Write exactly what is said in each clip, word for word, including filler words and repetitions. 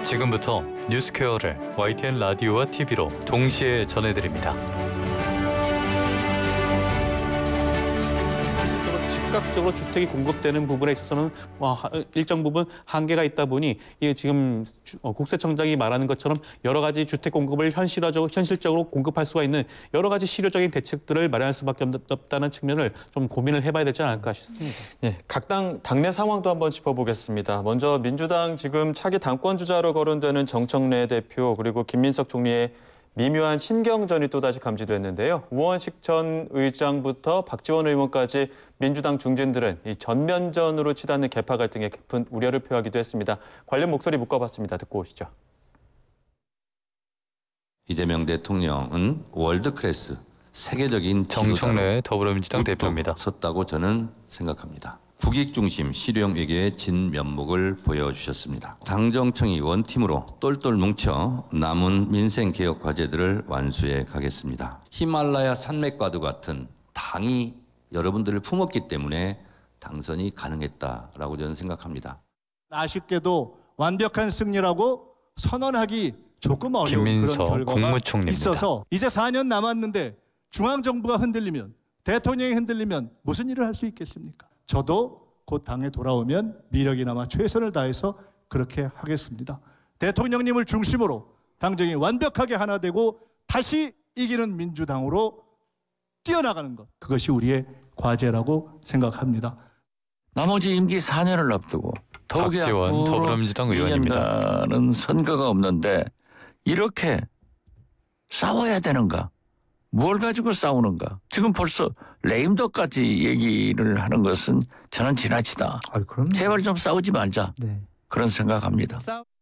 지금부터 뉴스퀘어를 와이티엔 라디오와 티비로 동시에 전해드립니다. 즉각적으로 주택이 공급되는 부분에 있어서는 일정 부분 한계가 있다 보니 이게 지금 국세청장이 말하는 것처럼 여러 가지 주택 공급을 현실화적으로 현실적으로 공급할 수가 있는 여러 가지 실효적인 대책들을 마련할 수밖에 없다는 측면을 좀 고민을 해봐야 되지 않을까 싶습니다. 네, 각 당 당내 상황도 한번 짚어보겠습니다. 먼저 민주당 지금 차기 당권 주자로 거론되는 정청래 대표 그리고 김민석 총리의 미묘한 신경전이 또다시 감지됐는데요. 우원식 전 의장부터 박지원 의원까지 민주당 중진들은 이 전면전으로 치닫는 계파 갈등에 깊은 우려를 표하기도 했습니다. 관련 목소리 묶어봤습니다. 듣고 오시죠. 이재명 대통령은 월드클래스, 세계적인 정청래 더불어민주당 대표입니다. 섰다고 저는 생각합니다. 국익 중심 실용 외교의 진면목을 보여주셨습니다. 당정청이 원팀으로 똘똘 뭉쳐 남은 민생 개혁 과제들을 완수해 가겠습니다. 히말라야 산맥과도 같은 당이 여러분들을 품었기 때문에 당선이 가능했다라고 저는 생각합니다. 아쉽게도 완벽한 승리라고 선언하기 조금 어려운 그런 결과가 국무총리입니다. 있어서 이제 사 년 남았는데 중앙정부가 흔들리면 대통령이 흔들리면 무슨 일을 할 수 있겠습니까? 저도 곧 당에 돌아오면 미력이나마 최선을 다해서 그렇게 하겠습니다. 대통령님을 중심으로 당정이 완벽하게 하나 되고 다시 이기는 민주당으로 뛰어나가는 것, 그것이 우리의 과제라고 생각합니다. 나머지 임기 사 년을 앞두고 더욱이 박지원 더불어민주당 의원입니다. 는 선거가 없는데 이렇게 싸워야 되는가? 뭘 가지고 싸우는가? 지금 벌써 레임덕까지 얘기를 하는 것은 저는 지나치다. 아, 제발 좀 싸우지 말자. 네. 그런 생각합니다.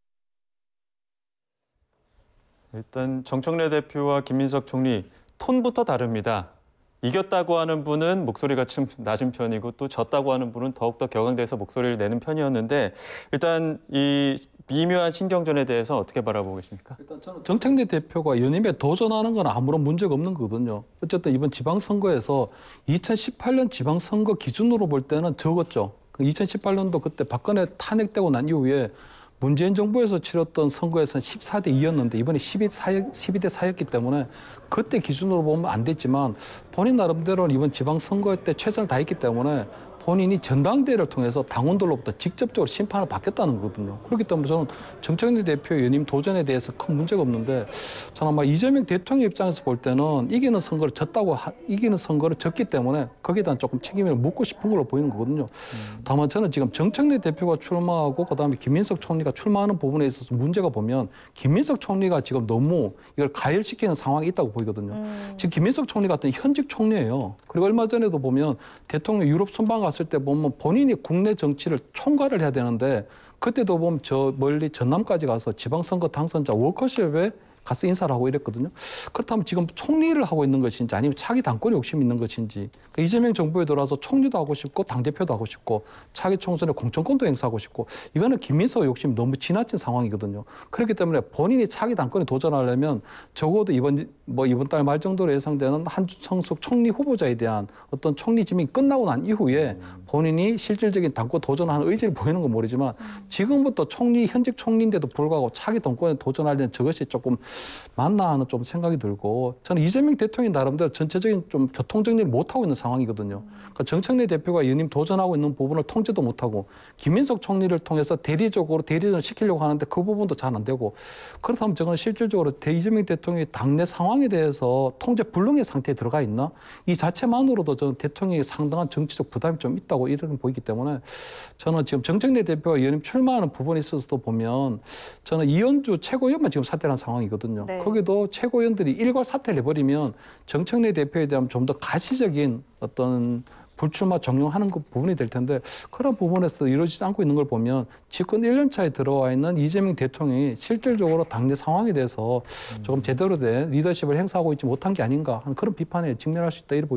일단 정청래 대표와 김민석 총리 톤부터 다릅니다. 이겼다고 하는 분은 목소리가 좀 낮은 편이고 또 졌다고 하는 분은 더욱더 격앙돼서 목소리를 내는 편이었는데 일단 이 미묘한 신경전에 대해서 어떻게 바라보고 계십니까? 일단 저는 정청래 대표가 연임에 도전하는 건 아무런 문제가 없는 거거든요. 어쨌든 이번 지방선거에서 이천십팔 년 지방선거 기준으로 볼 때는 적었죠. 이천십팔 년도 그때 박근혜 탄핵되고 난 이후에 문재인 정부에서 치렀던 선거에서는 십사 대 이였는데 이번에 십이 대 사였기 때문에 그때 기준으로 보면 안 됐지만 본인 나름대로는 이번 지방선거 때 최선을 다했기 때문에 본인이 전당대회를 통해서 당원들로부터 직접적으로 심판을 받겠다는 거거든요. 그렇기 때문에 저는 정청래 대표 연임 도전에 대해서 큰 문제가 없는데 저는 아마 이재명 대통령 입장에서 볼 때는 이기는 선거를 졌다고 하, 이기는 선거를 졌기 때문에 거기에 대한 조금 책임을 묻고 싶은 걸로 보이는 거거든요. 음. 다만 저는 지금 정청래 대표가 출마하고 그다음에 김민석 총리가 출마하는 부분에 있어서 문제가 보면 김민석 총리가 지금 너무 이걸 가열시키는 상황이 있다고 보이거든요. 음. 지금 김민석 총리 같은 현직 총리예요. 그리고 얼마 전에도 보면 대통령 유럽 순방 갔을 때 보면 본인이 국내 정치를 총괄을 해야 되는데 그때도 보면 저 멀리 전남까지 가서 지방선거 당선자 워커숍에 가서 인사를 하고 이랬거든요. 그렇다면 지금 총리를 하고 있는 것인지 아니면 차기 당권에 욕심이 있는 것인지 그러니까 이재명 정부에 들어와서 총리도 하고 싶고 당대표도 하고 싶고 차기 총선에 공천권도 행사하고 싶고 이거는 김민석 욕심이 너무 지나친 상황이거든요. 그렇기 때문에 본인이 차기 당권에 도전하려면 적어도 이번 뭐 이번 달 말 정도로 예상되는 한준석 총리 후보자에 대한 어떤 총리 지명이 끝나고 난 이후에 본인이 실질적인 당권 도전하는 의지를 보이는 건 모르지만 지금부터 총리 현직 총리인데도 불구하고 차기 당권에 도전하려는 저것이 조금 맞나 하는 좀 생각이 들고 저는 이재명 대통령이 나름대로 전체적인 좀 교통정리를 못하고 있는 상황이거든요. 그러니까 정청래 대표가 연임 도전하고 있는 부분을 통제도 못하고 김민석 총리를 통해서 대리적으로 대리전을 시키려고 하는데 그 부분도 잘 안 되고 그렇다면 저는 실질적으로 이재명 대통령이 당내 상황에 대해서 통제 불능의 상태에 들어가 있나? 이 자체만으로도 저는 대통령이 상당한 정치적 부담이 좀 있다고 이렇게 보이기 때문에 저는 지금 정청래 대표가 연임 출마하는 부분에 있어서도 보면 저는 이현주 최고위원만 지금 사퇴한 상황이거든요. 네. 거기도 최고위원들이 일괄 사퇴를 해버리면 정청래 대표에 대한 좀 더 가시적인 어떤 불출마 종용하는 그 부분이 될 텐데 그런 부분에서 이루어지지 않고 있는 걸 보면 집권 일 년 차에 들어와 있는 이재명 대통령이 실질적으로 당내 상황에 대해서 조금 제대로 된 리더십을 행사하고 있지 못한 게 아닌가 하는 그런 비판에 직면할 수 있다 이렇게 보입니다.